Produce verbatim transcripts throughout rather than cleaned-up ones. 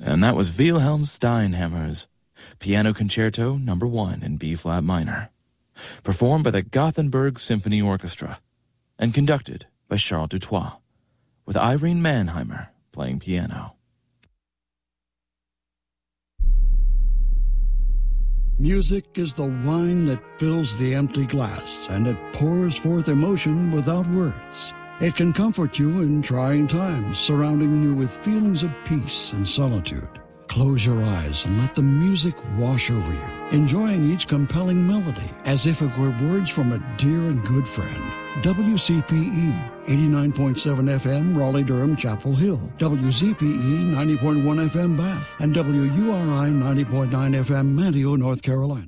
And that was Wilhelm Steinhammer's Piano Concerto Number One in B-flat minor, performed by the Gothenburg Symphony Orchestra and conducted by Charles Dutoit, with Irene Mannheimer playing piano. Music is the wine that fills the empty glass, and it pours forth emotion without words. It can comfort you in trying times, surrounding you with feelings of peace and solitude. Close your eyes and let the music wash over you, enjoying each compelling melody as if it were words from a dear and good friend. W C P E, eighty-nine point seven F M, Raleigh-Durham, Chapel Hill. W Z P E, ninety point one F M, Bath. And W U R I, ninety point nine F M, Manteo, North Carolina.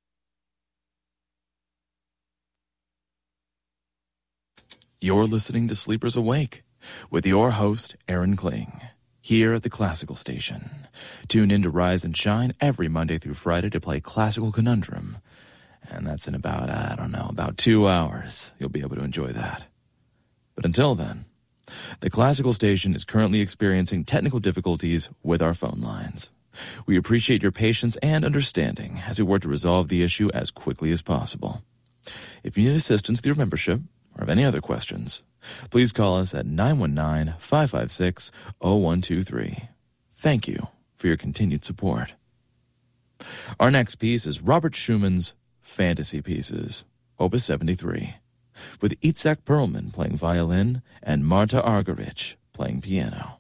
You're listening to Sleepers Awake with your host, Aaron Kling, here at the Classical Station. Tune in to Rise and Shine every Monday through Friday to play Classical Conundrum. And that's in about, I don't know, about two hours. You'll be able to enjoy that. But until then, the Classical Station is currently experiencing technical difficulties with our phone lines. We appreciate your patience and understanding as we work to resolve the issue as quickly as possible. If you need assistance with your membership or have any other questions, please call us at nine one nine, five five six, zero one two three. Thank you for your continued support. Our next piece is Robert Schumann's Fantasy Pieces, Opus seventy-three, with Itzhak Perlman playing violin and Marta Argerich playing piano.